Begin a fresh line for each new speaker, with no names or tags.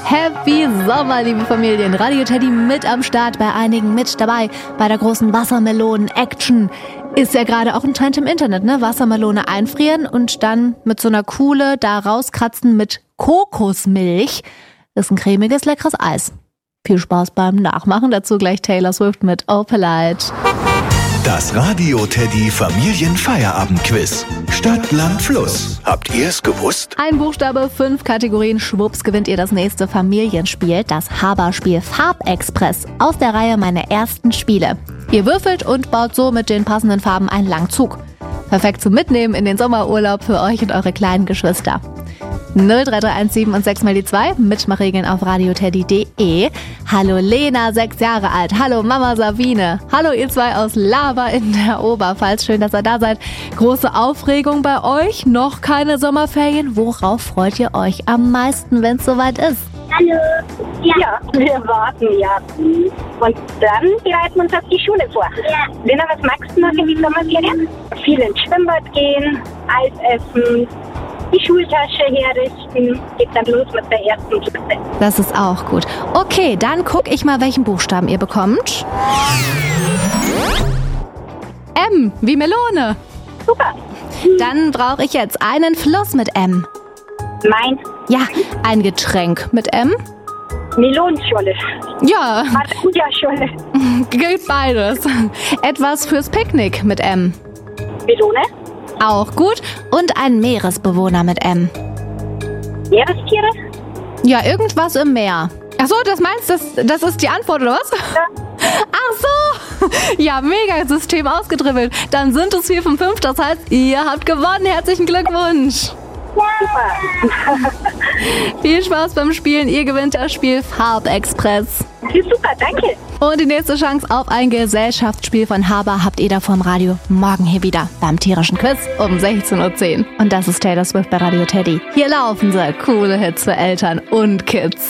Happy Sommer, liebe Familien. Radio Teddy mit am Start, bei einigen mit dabei, bei der großen Wassermelonen-Action. Ist ja gerade auch ein Trend im Internet, ne? Wassermelone einfrieren und dann mit so einer Kuhle da rauskratzen mit Kokosmilch. Ist ein cremiges, leckeres Eis. Viel Spaß beim Nachmachen. Dazu gleich Taylor Swift mit Oh Polite.
Das Radio Teddy Familienfeierabendquiz. Stadt, Land, Fluss. Habt ihr es gewusst?
Ein Buchstabe, 5 Kategorien. Schwupps gewinnt ihr das nächste Familienspiel, das Haberspiel Farbexpress aus der Reihe Meine ersten Spiele. Ihr würfelt und baut so mit den passenden Farben einen Langzug. Perfekt zum Mitnehmen in den Sommerurlaub für euch und eure kleinen Geschwister. 03317 und 6 mal die 2, Mitmachregeln auf radioteddy.de. Hallo Lena, 6 Jahre alt. Hallo Mama Sabine. Hallo ihr zwei aus Lava in der Oberpfalz. Schön, dass ihr da seid. Große Aufregung bei euch? Noch keine Sommerferien? Worauf freut ihr euch am meisten, wenn es soweit ist?
Hallo. Ja, wir warten ja. Und dann bereiten wir uns auf die Schule vor. Ja. Lena, was magst du noch in die Sommerferien? Viel ins Schwimmbad gehen, Eis essen, die Schultasche herrichten. Geht dann los mit der ersten Klasse.
Das ist auch gut. Okay, dann guck ich mal, welchen Buchstaben ihr bekommt. M, wie Melone.
Super.
Dann brauche ich jetzt einen Fluss mit M.
Mein
Ja, ein Getränk mit M.
Melonenscholle.
Ja,
Maracuja-Scholle.
gilt beides. Etwas fürs Picknick mit M.
Melone.
Auch gut. Und ein Meeresbewohner mit M.
Meerestiere.
Ja, irgendwas im Meer. Ach so, das meinst du, das ist die Antwort, oder was?
Ja.
Ach so. Ja, mega System ausgedribbelt. Dann sind es 4 von 5. Das heißt, ihr habt gewonnen. Herzlichen Glückwunsch.
Super.
Viel Spaß beim Spielen. Ihr gewinnt das Spiel Farbexpress.
Super, danke.
Und die nächste Chance auf ein Gesellschaftsspiel von Haber habt ihr da vom Radio morgen hier wieder beim tierischen Quiz um 16:10 Uhr. Und das ist Taylor Swift bei Radio Teddy. Hier laufen sie. Coole Hits für Eltern und Kids.